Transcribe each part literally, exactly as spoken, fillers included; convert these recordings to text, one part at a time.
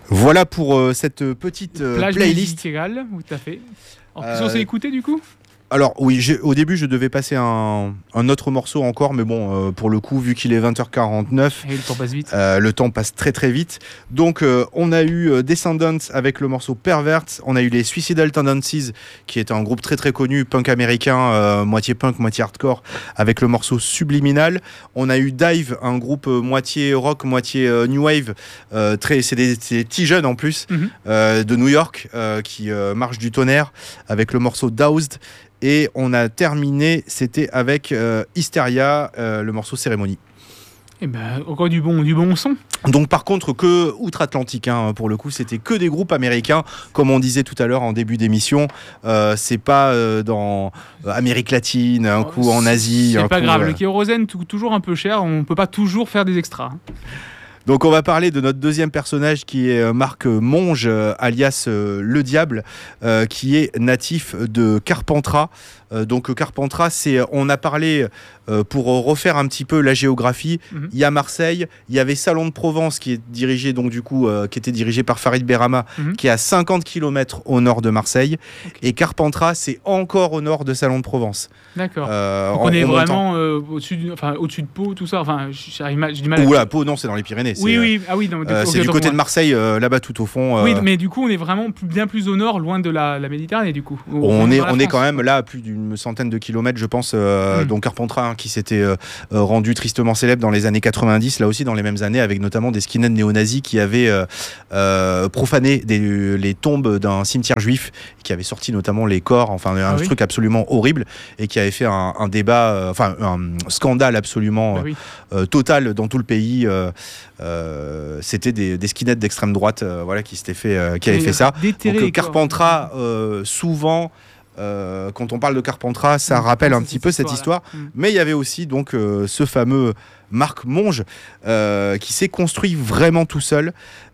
Voilà pour euh, cette petite euh, Plage playlist. musicale, tout à fait. Alors, qu'est-ce Euh, qu'on s'est écouté du coup? Alors oui, j'ai- au début je devais passer un, un autre morceau encore, mais bon, euh, pour le coup, vu qu'il est vingt heures quarante-neuf, Et le temps passe vite. euh, le temps passe très très vite. Donc euh, on a eu euh, Descendants avec le morceau Pervert, on a eu les Suicidal Tendencies, qui est un groupe très très connu, punk américain, euh, moitié punk, moitié hardcore, avec le morceau Subliminal. On a eu Dive, un groupe euh, moitié rock, moitié euh, new wave, euh, très, c'est des, c'est des petits jeunes en plus, Mhm. euh, de New York, euh, qui euh, marchent du tonnerre, avec le morceau Doused. Et on a terminé, c'était avec euh, Hysteria, euh, le morceau Cérémonie. Et ben encore du bon, du bon son. Donc par contre, que outre-Atlantique, hein, pour le coup, c'était que des groupes américains, comme on disait tout à l'heure en début d'émission. Euh, c'est pas euh, dans euh, Amérique latine, un coup en Asie. C'est un pas coup, grave. euh, Le kérosène tout- toujours un peu cher. On peut pas toujours faire des extras. Donc on va parler de notre deuxième personnage qui est euh, Marc Monge, euh, alias euh, Le Diable, euh, qui est natif de Carpentras. Euh, donc Carpentras, c'est, on a parlé, euh, pour refaire un petit peu la géographie, Mhm. il y a Marseille, il y avait Salon de Provence qui est dirigé donc du coup, euh, qui était dirigé par Farid Berama, Mhm. qui est à cinquante kilomètres au nord de Marseille. Ok. Et Carpentras, c'est encore au nord de Salon de Provence. D'accord. Euh, Donc en- on est en montant. vraiment euh, au-dessus, du, enfin au-dessus de Pau, tout ça. Enfin, j'arrive mal- j'ai du mal. à- Oula, Pau, non, c'est dans les Pyrénées. Oui, c'est, oui. Ah oui. Non, euh, ok, c'est du autant côté pour de moi. Marseille, euh, là-bas tout au fond. Oui, euh, mais du coup, on est vraiment plus- bien plus au nord, loin de la, la Méditerranée, du coup. Au- On dans est, la on est France. quand même là à plus d'une centaine de kilomètres, je pense. Euh, Mm. Donc Carpentras, hein, qui s'était euh, euh, rendu tristement célèbre dans les années quatre-vingt-dix, là aussi dans les mêmes années, avec notamment des skinheads néo-nazis qui avaient euh, euh, profané des, les tombes d'un cimetière juif, qui avaient sorti notamment les corps, enfin un Ah oui. truc absolument horrible, et qui avait fait un, un débat, euh, enfin un scandale absolument Bah oui. euh, total dans tout le pays. euh, euh, C'était des, des skinheads d'extrême droite, euh, voilà, qui s'étaient fait, euh, qui avaient Et fait ça. déterrer Donc euh, les corps. Carpentras, euh, souvent, euh, quand on parle de Carpentras, ça Mm. rappelle Ah, un c'est petit cette peu cette histoire-là. histoire. Mm. Mais il y avait aussi donc euh, ce fameux Marc Monge, euh, qui s'est construit vraiment tout seul.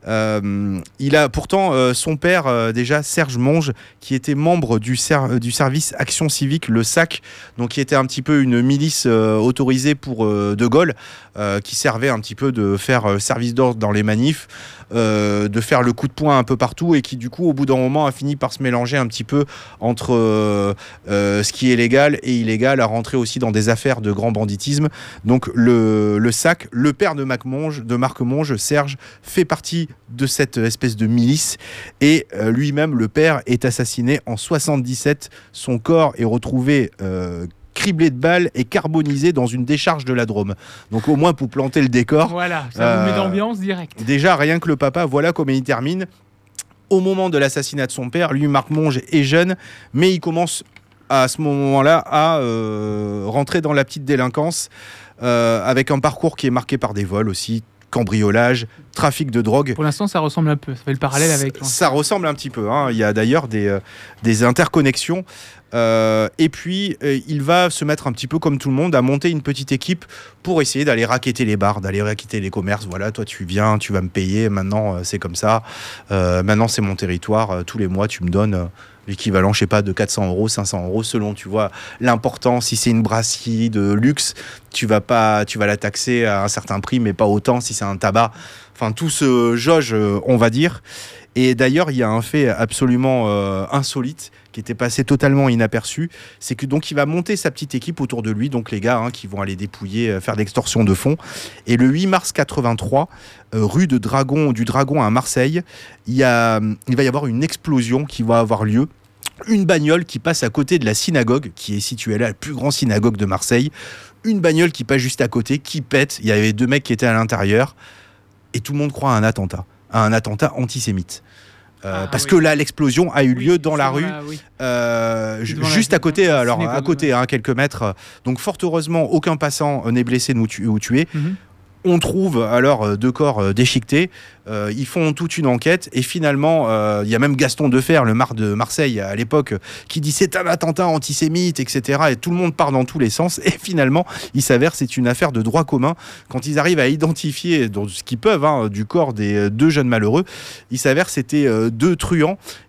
Euh, il a pourtant euh, son père, euh, déjà Serge Monge, qui était membre du, ser- du service Action Civique, le S A C, donc qui était un petit peu une milice euh, autorisée pour euh, De Gaulle, euh, qui servait un petit peu de faire euh, service d'ordre dans les manifs, euh, de faire le coup de poing un peu partout, et qui du coup au bout d'un moment a fini par se mélanger un petit peu entre euh, euh, ce qui est légal et illégal, à rentrer aussi dans des affaires de grand banditisme. Donc le, le S A C, le père de Marc Monge, de Marc Monge, Serge, fait partie de cette espèce de milice, et euh, lui-même, le père, est assassiné en soixante-dix-sept. Son corps est retrouvé euh, criblé de balles et carbonisé dans une décharge de la Drôme. Donc au moins pour planter le décor. Voilà, ça vous met Euh, d'ambiance direct. Déjà, rien que le papa, voilà comment il termine. Au moment de l'assassinat de son père, lui, Marc Monge, est jeune, mais il commence à ce moment-là à euh, rentrer dans la petite délinquance, euh, avec un parcours qui est marqué par des vols aussi, cambriolage, trafic de drogue. Pour l'instant, ça ressemble un peu. Ça fait le parallèle avec. Ça, ça ressemble un petit peu, hein. Il y a d'ailleurs des, euh, des interconnexions. Euh, et puis, euh, il va se mettre un petit peu comme tout le monde à monter une petite équipe pour essayer d'aller racketter les bars, d'aller racketter les commerces. Voilà, toi tu viens, tu vas me payer, maintenant euh, c'est comme ça. Euh, maintenant c'est mon territoire, euh, tous les mois tu me donnes euh, l'équivalent, je sais pas, de quatre cents euros, cinq cents euros, selon, tu vois, l'important. Si c'est une brasserie de luxe, tu vas pas, tu vas la taxer à un certain prix, mais pas autant si c'est un tabac. Enfin, tout ce jauge, euh, on va dire. Et d'ailleurs, il y a un fait absolument euh, insolite qui était passé totalement inaperçu, c'est que donc il va monter sa petite équipe autour de lui, donc les gars, hein, qui vont aller dépouiller, euh, faire l'extorsion de fonds. Et le huit mars quatre-vingt-trois, euh, rue de Dragon, du Dragon à Marseille, il, y a, il va y avoir une explosion qui va avoir lieu. Une bagnole qui passe à côté de la synagogue, qui est située là, la plus grande synagogue de Marseille. Une bagnole qui passe juste à côté, qui pète. Il y avait deux mecs qui étaient à l'intérieur. Et tout le monde croit à un attentat, à un attentat antisémite. Euh, Ah, parce oui. que là, l'explosion a eu Oui, lieu dans la c'est rue, voilà, oui. euh, C'est ju- devant la- juste à côté, la alors synagogue, à côté, hein, quelques mètres. Donc fort heureusement, aucun passant n'est blessé ou tu- ou tué. Mhm. On trouve alors euh, deux corps euh, déchiquetés. Euh, ils font toute une enquête et finalement, euh, il y a même Gaston Defferre, le maire de Marseille à l'époque, qui dit c'est un attentat antisémite, et cetera. Et tout le monde part dans tous les sens. Et finalement, il s'avère c'est une affaire de droit commun. Quand ils arrivent à identifier donc, ce qu'ils peuvent hein, du corps des euh, deux jeunes malheureux, il s'avère c'était euh, deux truands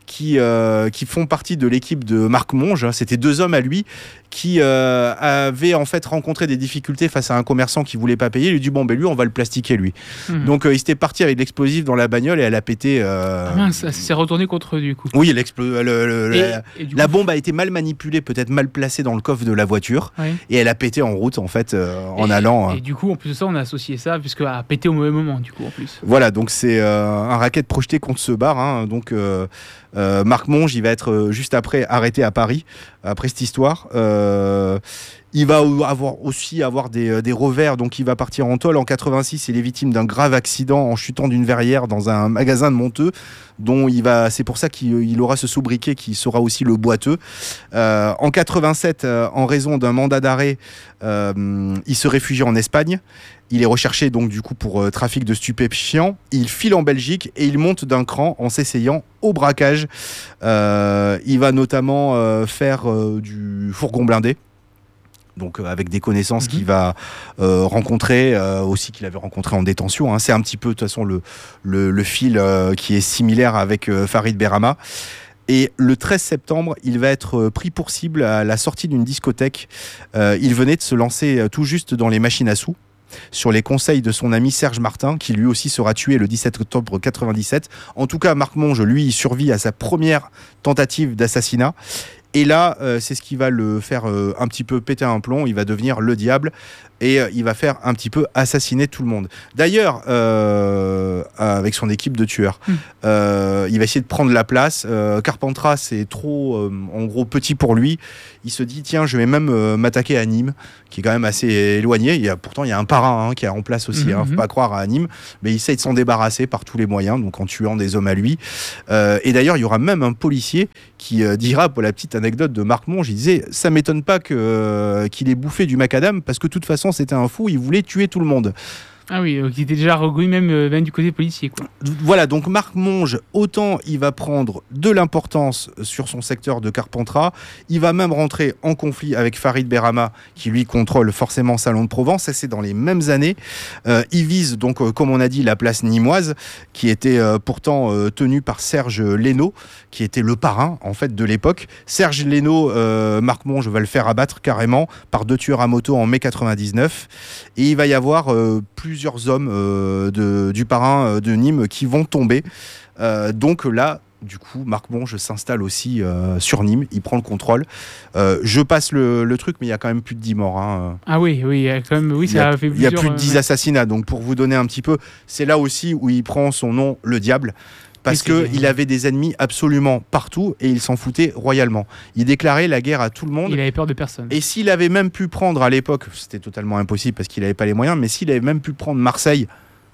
qui, euh, qui font partie de l'équipe de Marc Monge. C'était deux hommes à lui qui euh, avaient en fait rencontré des difficultés face à un commerçant qui voulait pas payer. Il lui dit bon ben lui on va le plastiquer lui. Mmh. Donc euh, il s'était parti avec de l'explosif dans la bagnole et elle a pété. Euh... Ah mince, ça s'est retourné contre eux du coup. Oui, le, le, et, la, et la coup, bombe a été mal manipulée, peut-être mal placée dans le coffre de la voiture, oui. et elle a pété en route en fait euh, en et, allant. Et euh... du coup en plus de ça on a associé ça puisque a pété au mauvais moment du coup en plus. Voilà, donc c'est euh, un racket projeté contre ce bar. Hein, donc euh, euh, Marc Monge, il va être euh, juste après arrêté à Paris après cette histoire. Euh, Il va avoir aussi avoir des, des revers, donc il va partir en tôle. En quatre-vingt-six, il est victime d'un grave accident en chutant d'une verrière dans un magasin de Monteux, dont il va. C'est pour ça qu'il aura ce sobriquet qui sera aussi le boiteux. Euh, en quatre-vingt-sept, euh, en raison d'un mandat d'arrêt, euh, il se réfugie en Espagne. Il est recherché donc du coup pour euh, trafic de stupéfiants. Il file en Belgique et il monte d'un cran en s'essayant au braquage. Euh, il va notamment euh, faire euh, du fourgon blindé. Donc euh, avec des connaissances mmh. qu'il va euh, rencontrer, euh, aussi qu'il avait rencontré en détention. Hein. C'est un petit peu de toute façon le, le, le fil euh, qui est similaire avec euh, Farid Berama. Et le treize septembre, il va être pris pour cible à la sortie d'une discothèque. Euh, il venait de se lancer tout juste dans les machines à sous, sur les conseils de son ami Serge Martin, qui lui aussi sera tué le dix-sept octobre quatre-vingt-dix-sept. En tout cas, Marc Monge, lui, il survit à sa première tentative d'assassinat. Et là, euh, c'est ce qui va le faire euh, un petit peu péter un plomb. Il va devenir le diable et euh, il va faire un petit peu assassiner tout le monde. D'ailleurs, euh, avec son équipe de tueurs, mmh. euh, il va essayer de prendre la place. Euh, Carpentras, c'est trop, euh, en gros, petit pour lui. Il se dit, tiens, je vais même euh, m'attaquer à Nîmes, qui est quand même assez éloigné. Il y a, pourtant, il y a un parrain hein, qui est en place aussi. Il mmh. ne faut pas croire à Nîmes. Mais il essaie de s'en débarrasser par tous les moyens, donc en tuant des hommes à lui. Euh, et d'ailleurs, il y aura même un policier qui euh, dira, pour la petite anecdote de Marc Monge, il disait ça m'étonne pas que, euh, qu'il ait bouffé du macadam parce que de toute façon c'était un fou, il voulait tuer tout le monde. Ah oui, donc il était déjà reconnu même, euh, même du côté policier quoi. Voilà, donc Marc Monge, autant il va prendre de l'importance sur son secteur de Carpentras, il va même rentrer en conflit avec Farid Berama qui lui contrôle forcément Salon de Provence, et c'est dans les mêmes années. Euh, il vise donc, euh, comme on a dit, la place nîmoise qui était euh, pourtant euh, tenue par Serge Leno, qui était le parrain en fait de l'époque. Serge Leno, euh, Marc Monge va le faire abattre carrément par deux tueurs à moto en mai quatre-vingt-dix-neuf, et il va y avoir euh, plus plusieurs hommes euh, de, du parrain euh, de Nîmes qui vont tomber. Euh, donc là, du coup, Marc Monge s'installe aussi euh, sur Nîmes. Il prend le contrôle. Euh, je passe le, le truc, mais il y a quand même plus de dix morts. Hein. Ah oui, oui, il y a quand même, oui, ça a, a fait plusieurs... Il y a plus de dix euh, assassinats. Donc pour vous donner un petit peu, c'est là aussi où il prend son nom, le diable. Parce qu'il avait des ennemis absolument partout et il s'en foutait royalement. Il déclarait la guerre à tout le monde. Il avait peur de personne. Et s'il avait même pu prendre à l'époque, c'était totalement impossible parce qu'il n'avait pas les moyens, mais s'il avait même pu prendre Marseille,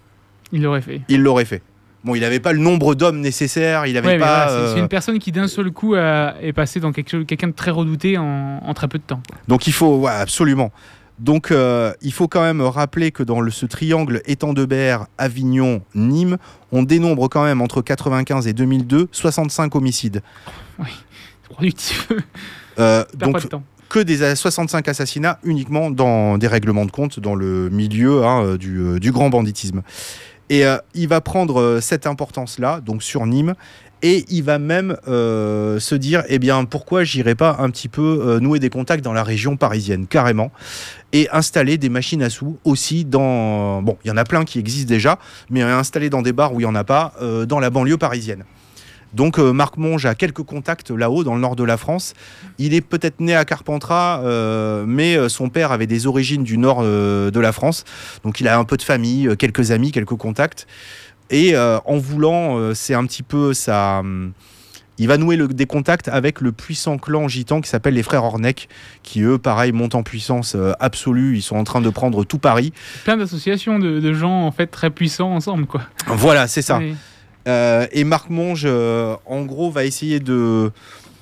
il l'aurait fait. Il l'aurait fait. Bon, il n'avait pas le nombre d'hommes nécessaires, il n'avait ouais, pas... Voilà, euh... c'est une personne qui d'un seul coup euh, est passée dans quelque chose, quelqu'un de très redouté en, en très peu de temps. Donc il faut, ouais, absolument. Donc euh, il faut quand même rappeler que dans le, ce triangle Étang-de-Berre, Avignon, Nîmes, on dénombre quand même entre quatre-vingt-quinze et deux mille deux soixante-cinq homicides. Oui, c'est productif. Euh, donc pas de temps. Que des soixante-cinq assassinats uniquement dans des règlements de compte dans le milieu hein, du, euh, du grand banditisme. Et euh, il va prendre euh, cette importance-là, donc sur Nîmes, et il va même euh, se dire, eh bien, pourquoi j'irais pas un petit peu euh, nouer des contacts dans la région parisienne, carrément, et installer des machines à sous aussi dans... Bon, il y en a plein qui existent déjà, mais installer dans des bars où il n'y en a pas, euh, dans la banlieue parisienne. Donc euh, Marc Monge a quelques contacts là-haut, dans le nord de la France. Il est peut-être né à Carpentras, euh, mais euh, son père avait des origines du nord euh, de la France. Donc il a un peu de famille, euh, quelques amis, quelques contacts. Et euh, en voulant, euh, c'est un petit peu ça... Hum, il va nouer le, des contacts avec le puissant clan gitan qui s'appelle les frères Ornec, qui eux, pareil, montent en puissance euh, absolue. Ils sont en train de prendre tout Paris. Plein d'associations de, de gens en fait très puissants ensemble, quoi. Voilà, c'est ça. Oui. Euh, et Marc Monge, euh, en gros, va essayer de,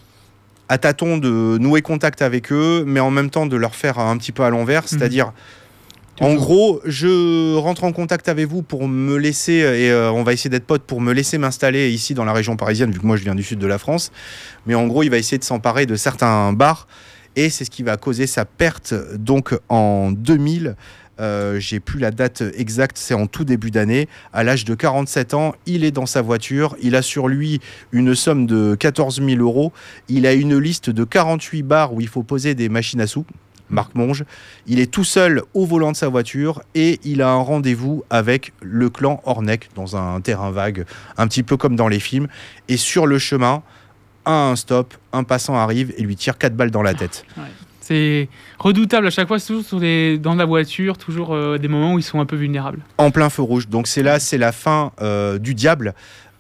à tâtons, de nouer contact avec eux, mais en même temps de leur faire un petit peu à l'envers, mmh. c'est-à-dire... En gros, je rentre en contact avec vous pour me laisser, et euh, on va essayer d'être potes pour me laisser m'installer ici dans la région parisienne, vu que moi je viens du sud de la France. Mais en gros, il va essayer de s'emparer de certains bars, et c'est ce qui va causer sa perte. Donc en deux mille, Euh, j'ai plus la date exacte, c'est en tout début d'année. À l'âge de quarante-sept ans, il est dans sa voiture, il a sur lui une somme de quatorze mille euros, il a une liste de quarante-huit bars où il faut poser des machines à sous. Marc Monge, il est tout seul au volant de sa voiture et il a un rendez-vous avec le clan Hornec dans un terrain vague, un petit peu comme dans les films. Et sur le chemin, à un stop, un passant arrive et lui tire quatre balles dans la tête. Ouais. C'est redoutable à chaque fois, c'est toujours sur les... dans la voiture, toujours euh, des moments où ils sont un peu vulnérables. En plein feu rouge. Donc c'est là, c'est la fin euh, du diable.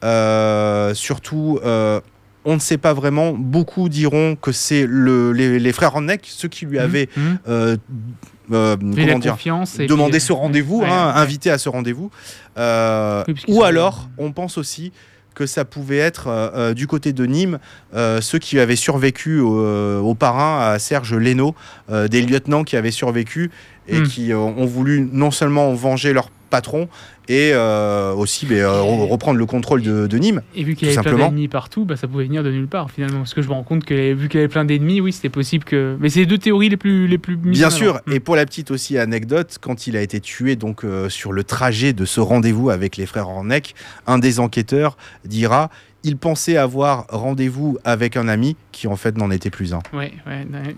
Euh, surtout... Euh, on ne sait pas vraiment. Beaucoup diront que c'est le, les, les frères Hornec, ceux qui lui avaient mmh. euh, euh, comment dire, demandé puis... ce rendez-vous, ouais, hein, ouais. invité à ce rendez-vous. Euh, oui, ou alors, on pense aussi que ça pouvait être euh, du côté de Nîmes, euh, ceux qui avaient survécu au, euh, au parrain à Serge Lénaud, euh, des lieutenants qui avaient survécu et mmh. qui euh, ont voulu non seulement venger leur patron et euh, aussi bah, euh, reprendre le contrôle de, de Nîmes. Et vu qu'il y avait plein d'ennemis partout, bah, ça pouvait venir de nulle part finalement. Parce que je me rends compte que vu qu'il y avait plein d'ennemis, oui, c'était possible que... Mais c'est les deux théories les plus les plus bien sûr. Mmh. Et pour la petite aussi anecdote, quand il a été tué donc euh, sur le trajet de ce rendez-vous avec les frères Hornec, un des enquêteurs dira il pensait avoir rendez-vous avec un ami qui en fait n'en était plus un. Ouais, ouais, ouais.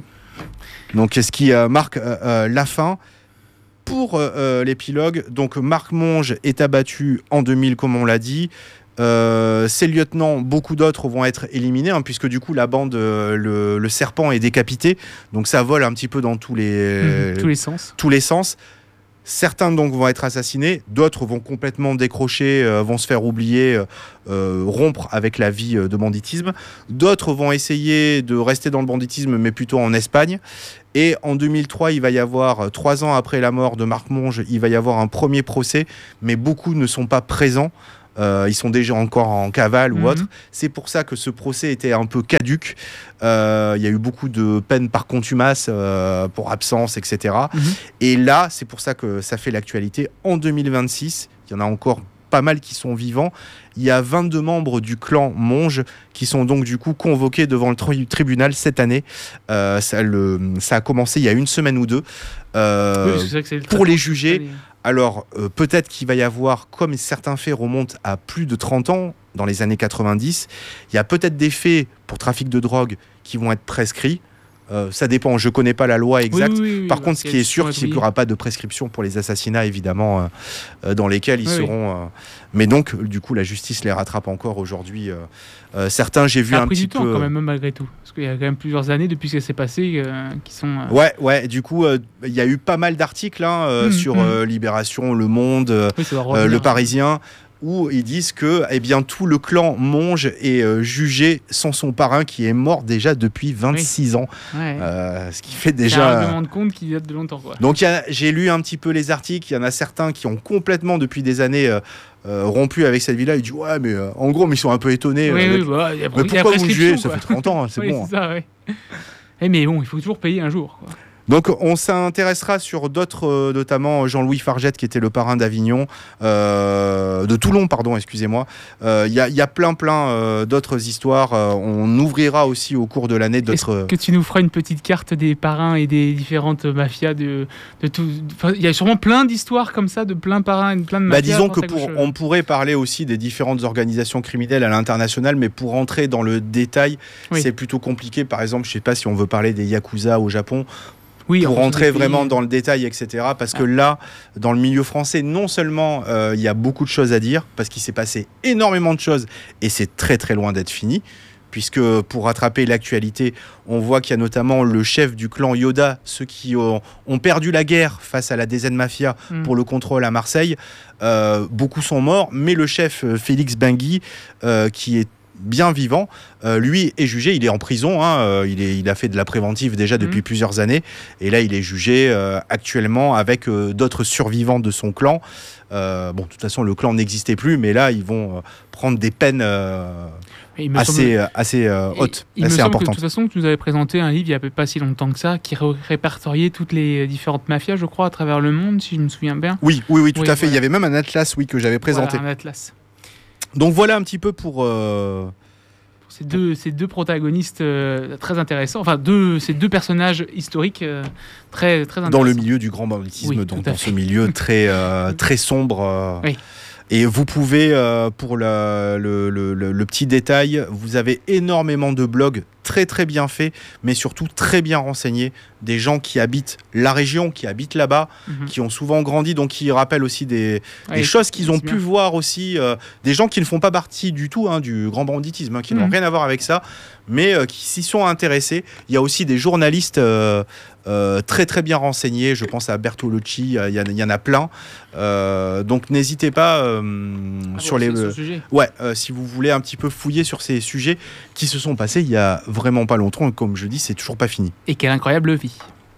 Donc ce qui euh, marque euh, euh, la fin. Pour euh, l'épilogue, donc Marc Monge est abattu en deux mille, comme on l'a dit. Euh, ses lieutenants, beaucoup d'autres vont être éliminés, hein, puisque du coup la bande, euh, le, le serpent est décapité. Donc ça vole un petit peu dans tous les, mmh, tous les sens. Tous les sens. Certains donc vont être assassinés, d'autres vont complètement décrocher, euh, vont se faire oublier, euh, rompre avec la vie de banditisme. D'autres vont essayer de rester dans le banditisme, mais plutôt en Espagne. Et en deux mille trois, il va y avoir, trois ans après la mort de Marc Monge, il va y avoir un premier procès, mais beaucoup ne sont pas présents. Euh, ils sont déjà encore en cavale ou mmh. autre. C'est pour ça que ce procès était un peu caduque. Euh, il y a eu beaucoup de peines par contumace, euh, pour absence, et cetera. Mmh. Et là, c'est pour ça que ça fait l'actualité. En deux mille vingt-six, il y en a encore pas mal qui sont vivants. Il y a vingt-deux membres du clan Monge qui sont donc du coup convoqués devant le tri- tribunal cette année. Euh, ça, le, ça a commencé il y a une semaine ou deux. Euh, oui, c'est vrai que c'est le pour les juger. Alors, euh, peut-être qu'il va y avoir, comme certains faits remontent à plus de trente ans, dans les années quatre-vingt-dix, il y a peut-être des faits pour trafic de drogue qui vont être prescrits. Euh, ça dépend, je ne connais pas la loi exacte. Oui, oui, oui, Par oui, contre, ce qui est sûr, c'est qu'il n'y aura pas de prescription pour les assassinats, évidemment, euh, euh, dans lesquels ils oui, seront... Euh... Mais donc, du coup, la justice les rattrape encore aujourd'hui. Euh, euh, certains, j'ai vu ça a un pris petit du peu... temps, quand même, malgré tout. Parce qu'il y a quand même plusieurs années depuis que ça s'est passé euh, qui sont... Euh... Ouais, ouais, du coup, il euh, y a eu pas mal d'articles hein, euh, mmh, sur mmh. Euh, Libération, Le Monde, oui, euh, Le Parisien... où ils disent que eh bien, tout le clan Monge est euh, jugé sans son parrain qui est mort déjà depuis vingt-six oui. ans. Ouais. Euh, ce qui fait déjà... C'est un règlement de compte qui date de longtemps. Quoi. Donc y a, j'ai lu un petit peu les articles, il y en a certains qui ont complètement depuis des années euh, euh, rompu avec cette vie-là. Ils disent ouais mais euh, en gros mais ils sont un peu étonnés. Oui, euh, oui, bah, y a, mais pourquoi vous jugez ? Ça fait trente ans, c'est oui, bon. C'est ça, ouais. eh, mais bon, il faut toujours payer un jour. Quoi. Donc on s'intéressera sur d'autres, euh, notamment Jean-Louis Fargette qui était le parrain d'Avignon, euh, de Toulon, pardon, excusez-moi. Il euh, y, y a plein plein euh, d'autres histoires. Euh, on ouvrira aussi au cours de l'année d'autres... Est-ce que tu nous feras une petite carte des parrains et des différentes mafias de, de tout... Enfin, il y a sûrement plein d'histoires comme ça, de plein parrains et de plein de mafias. Bah, disons que pour, on pourrait parler aussi des différentes organisations criminelles à l'international, mais pour entrer dans le détail, oui. c'est plutôt compliqué. Par exemple, je ne sais pas si on veut parler des Yakuza au Japon. Oui, pour rentrer vraiment dans le détail, et cetera. Parce ah. que là, dans le milieu français, non seulement il euh, y a beaucoup de choses à dire, parce qu'il s'est passé énormément de choses, et c'est très très loin d'être fini, puisque pour rattraper l'actualité, on voit qu'il y a notamment le chef du clan Yoda, ceux qui ont, ont perdu la guerre face à la D Z Mafia mmh. pour le contrôle à Marseille. Euh, beaucoup sont morts, mais le chef Félix Bengui, euh, qui est bien vivant, euh, lui est jugé, il est en prison, hein, euh, il, est, il a fait de la préventive déjà depuis mmh. plusieurs années, et là il est jugé euh, actuellement avec euh, d'autres survivants de son clan. Euh, bon, de toute façon le clan n'existait plus, mais là ils vont euh, prendre des peines euh, assez, semble... assez euh, hautes, il assez me semble importantes. Que, de toute façon, tu nous avais présenté un livre il n'y a pas si longtemps que ça, qui ré- répertoriait toutes les différentes mafias, je crois, à travers le monde, si je me souviens bien. Oui, oui, oui, tout oui, à fait. Voilà. Il y avait même un atlas, oui, que j'avais présenté. Voilà, un atlas. Donc voilà un petit peu pour, euh, ces deux, ces deux protagonistes euh, très intéressants, enfin deux, ces deux personnages historiques euh, très, très intéressants. Dans le milieu du grand banditisme, Oui, donc tout à dans fait. ce milieu très, euh, très sombre. Euh, Oui. Et vous pouvez, euh, pour le, le, le, le, le petit détail, vous avez énormément de blogs très très bien faits, mais surtout très bien renseignés, des gens qui habitent la région, qui habitent là-bas, Mhm. qui ont souvent grandi, donc qui rappellent aussi des, Ouais, des choses qu'ils ont c'est pu bien. voir aussi, euh, des gens qui ne font pas partie du tout hein, du grand banditisme, hein, qui n'ont Mhm. rien à voir avec ça, mais euh, qui s'y sont intéressés. Il y a aussi des journalistes euh, euh, très très bien renseignés, je pense à Bertolucci, il y, a- il y en a plein, euh, donc n'hésitez pas euh, Ah, sur bon, les... c'est- sur le sujet. Ouais, euh, si vous voulez un petit peu fouiller sur ces sujets qui se sont passés il y a vraiment pas longtemps, et comme je dis, c'est toujours pas fini. Et quelle incroyable vie.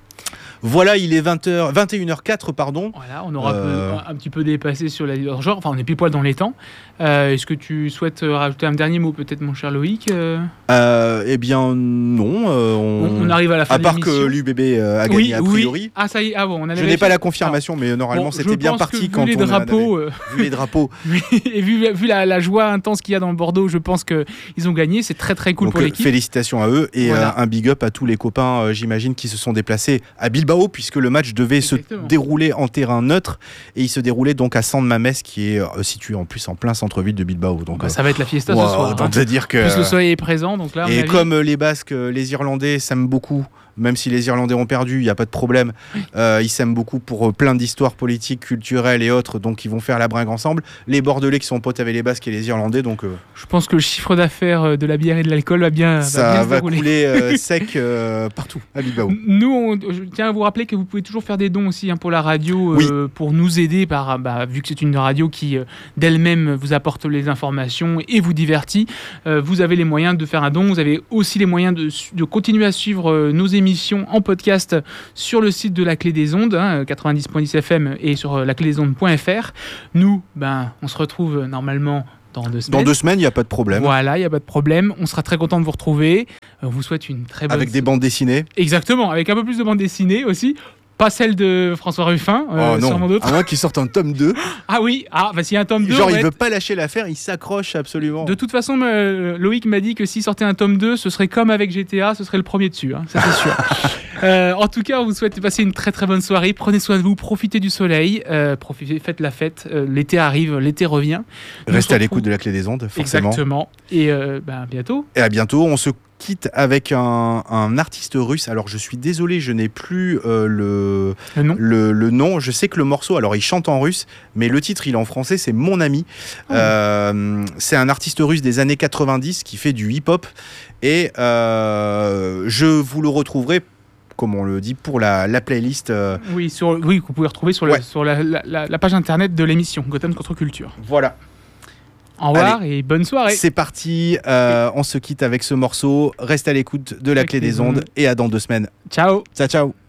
Voilà, il est vingt heures, vingt et une heures quatre, pardon. Voilà, on aura Euh. peu- un, un petit peu dépassé sur la genre, enfin on est pile poil dans les temps. Euh, Est-ce que tu souhaites euh, rajouter un dernier mot peut-être mon cher Loïc euh, Euh, eh bien, non. euh, on, on... on arrive à la fin À de part l'émission. que l'U B B euh, a gagné Oui, a oui. priori. Ah ça y est, ah bon, on a Je n'ai pas la confirmation, mais normalement Bon, c'était je bien pense parti que quand vu les on en avait drapeaux, euh, vu les drapeaux. et vu, vu la, la joie intense qu'il y a dans Bordeaux, je pense que ils ont gagné. C'est très très cool Donc pour euh, l'équipe. félicitations à eux et Voilà. euh, un big up à tous les copains, euh, j'imagine, qui se sont déplacés à Bilbao puisque le match devait Exactement. se dérouler en terrain neutre et il se déroulait donc à San Mamés qui est euh, situé en plus en plein centre-ville de Bilbao. Donc Bah, euh, ça va être la fiesta wow, ce soir. autant hein. te dire que Plus le soleil est présent, donc là. à mon et avis- comme euh, les Basques, euh, les Irlandais s'aiment beaucoup, même si les Irlandais ont perdu, il n'y a pas de problème. Euh, ils s'aiment beaucoup pour euh, plein d'histoires politiques, culturelles et autres, donc ils vont faire la bringue ensemble. Les Bordelais qui sont potes avec les Basques et les Irlandais, donc euh, Je pense que le chiffre d'affaires euh, de la bière et de l'alcool va bien, va ça bien se va dérouler. couler euh, sec euh, partout à Bilbao. Nous, on- je tiens à vous rappeler que vous pouvez toujours faire des dons aussi hein, pour la radio, euh, pour nous aider, par, bah, vu que c'est une radio qui euh, d'elle-même vous apporte les informations et vous divertit. Euh, vous avez les moyens de faire un don. Vous avez aussi les moyens de, su- de continuer à suivre euh, nos émissions en podcast sur le site de la Clé des Ondes, hein, quatre-vingt-dix point dix F M et sur euh, la clé des ondes point F R. Nous, ben, on se retrouve euh, normalement dans deux semaines. Dans deux semaines, il n'y a pas de problème. Voilà, il n'y a pas de problème. On sera très content de vous retrouver. Euh, On vous souhaite une très bonne... Avec des bandes dessinées. Exactement, avec un peu plus de bande dessinée aussi. Pas celle de François Ruffin, euh, oh non, sûrement d'autres. à moins qu'ils sortent un tome deux. Ah oui, ah, bah, s'il y a un tome deux, Genre, on il va veut être- pas lâcher l'affaire, il s'accroche absolument. de toute façon, euh, Loïc m'a dit que s'il sortait un tome deux, ce serait comme avec G T A, ce serait le premier dessus, hein, ça c'est sûr. Euh, en tout cas, on vous souhaite de passer une très très bonne soirée. Prenez soin de vous, profitez du soleil, euh, profitez, faites la fête. Euh, l'été arrive, l'été revient. On Restez se à l'écoute retrouve- de la Clé des Ondes, forcément. Exactement. Et euh, bah, à bientôt. Et à bientôt. On se quitte avec un, un artiste russe. Alors, je suis désolé, je n'ai plus euh, le, Le nom. le, le nom. Je sais que le morceau, alors il chante en russe, mais le titre, il est en français, c'est Mon Ami. Oh. Euh, c'est un artiste russe des années quatre-vingt-dix qui fait du hip-hop. Et euh, je vous le retrouverai, comme on le dit, pour la, la playlist. euh, Oui, sur, oui, que vous pouvez retrouver sur, le- Ouais. sur la, la- la- la page internet de l'émission Gotham Contre-Culture. voilà. Au revoir et bonne soirée. C'est parti. Euh, on se quitte avec ce morceau. Reste à l'écoute de la Avec Clé les des Ondes ondes. et à dans deux semaines. Ciao. Ciao, ciao.